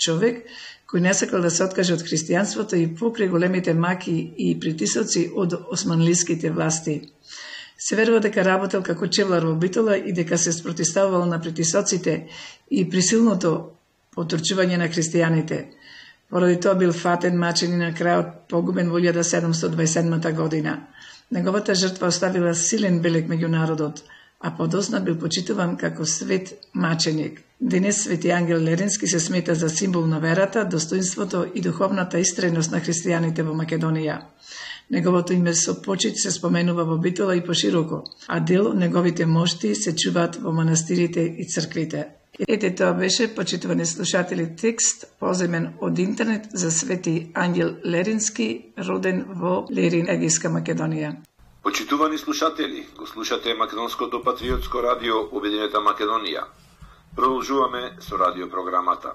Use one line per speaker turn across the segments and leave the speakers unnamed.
човек кој не сакал да се откаже од христијанството и покрај големите маки и притисоци од османлиските власти. Се верува дека работел како чевлар во Битола и дека се спротиставувал на притисоците и присилното потурчување на христијаните. Поради тоа бил фатен, мачен и на крајот погубен во 1727 година. Неговата жртва оставила силен белег меѓу народот, а подосна бил почитуван како свет маченик. Денес Свети Ангел Лерински се смета за символ на верата, достоинството и духовната истреност на христијаните во Македонија. Неговото име со почит се споменува во Битола и пошироко, а дел од неговите мошти се чуваат во манастирите и црквите. Ете, тоа беше, почитувани слушатели, текст поземен од интернет за Свети Ангел Лерински, роден во Лерин, Егејска Македонија.
Почитувани слушатели, го слушате Македонското патриотско радио Обединета Македонија. Продолжуваме со радиопрограмата.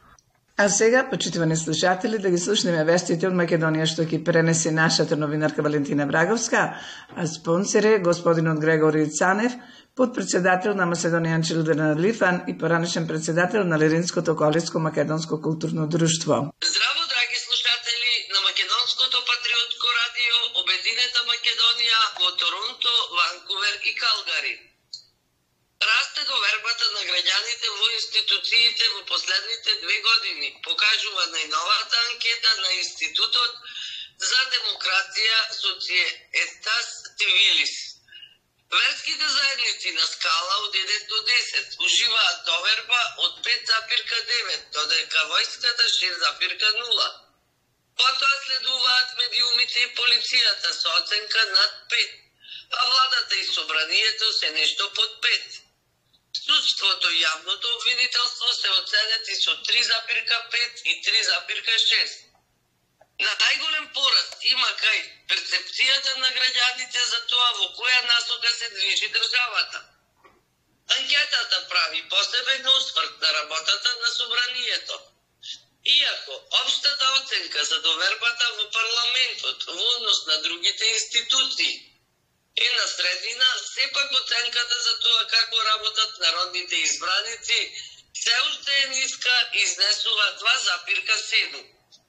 А сега, почитувани слушатели, да ги слушнеме вестите од Македонија што ќе пренесе нашата новинарка Валентина Враговска, а спонсор е господинот Грегори Цанев, подпредседател на Macedonian Children Relief Fund и поранешен председател на Леринското колеско македонско културно друштво.
Здраво, драги слушатели на Македонското патриотско радио Обединета Македонија во Торонто, Ванкувер и Калгари. Расте довербата на граѓаните во институциите во последните 2 години, покажува најновата анкета на Институтот за демокрација Societas Civilis. Верските заедници на скала од 1 до 10 уживаат доверба од 5,9, додека војската 6,0. Потоа следуваат медиумите и полицијата со оценка над 5, а владата и собранието се нешто под 5. Судството и јавното обвинителство се оценети со 3,5 и 3,6. На најголем пораст има кај перцепцијата на граѓаните за тоа во која насока се движи државата. Анкетата прави посебен осврт на работата на собранието. Иако општата оценка за довербата во парламентот во однос на другите институции е на средина, сепак оценката за тоа како работат народните избраници се уште е ниска и изнесува 2,7.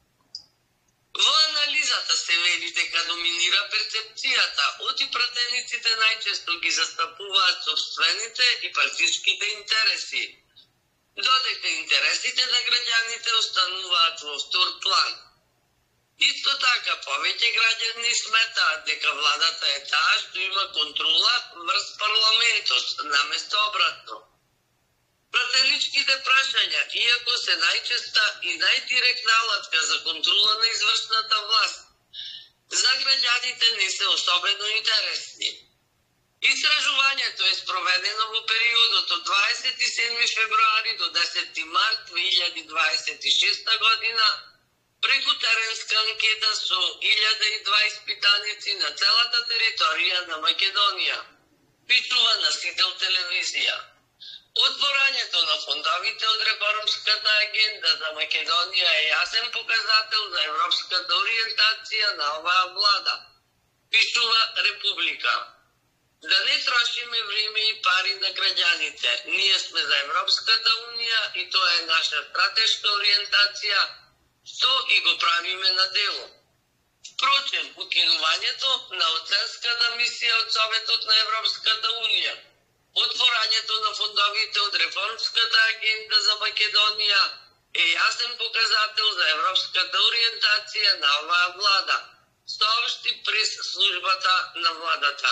Во анализата се вели дека доминира перцепцијата, оти пратениците најчесто ги застапуваат собствените и партиските интереси, додека интересите на граѓаните остануваат во втор план. Исто така, повеќе граѓани сметаат дека владата е таа што има контрола врз парламентот, наместо обратно. Пратеничките прашања, иако се најчеста и најдиректна алатка за контрола на извршната власт, за граѓаните не се особено интересни. Истражувањето е спроведено во периодот од 27 февруари до 10 март 2026 година преку теренска анкета со 1002 испитаници на целата територија на Македонија, пишува Насител телевизија. Отворањето на фондовите од реформската агенда за Македонија е јасен показател за европската ориентација на оваа влада, пишува Република. Да не трошиме време и пари на граѓаните. Ние сме за Европската унија и тоа е наша стратешка ориентација, што и го правиме на дело. Впрочем, укинувањето на оценската мисија од Советот на Европската унија, отворањето на фондовите од реформската агенда за Македонија е јасен показател за европската ориентација на оваа влада, соопшти прес службата на владата.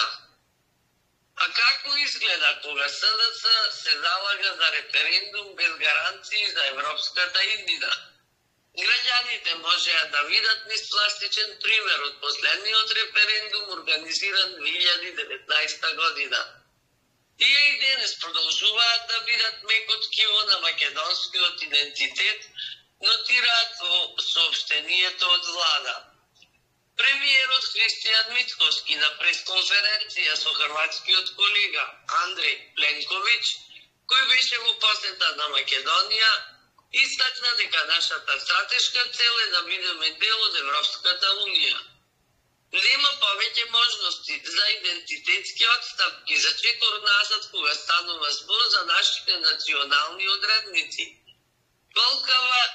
А како изгледа кога СДС се залага за референдум без гаранции за европската иднина? Граѓаните можеа да видат низ пластичен пример од последниот референдум организиран 2019 година. Тие и денес продолжуваат да бидат мекот ткиво на македонскиот идентитет, нотираат во соопштението од влада. Премиерот Христијан Мицкоски на пресконференција со хрватскиот колега Андреј Пленковиќ, кој беше во посета на Македонија, истакна дека нашата стратешка цел е да бидеме дел од Европската унија. Нема повеќе можности за идентитетски отстапки за чекор назад кога станува збор за нашите национални одредници. Толкава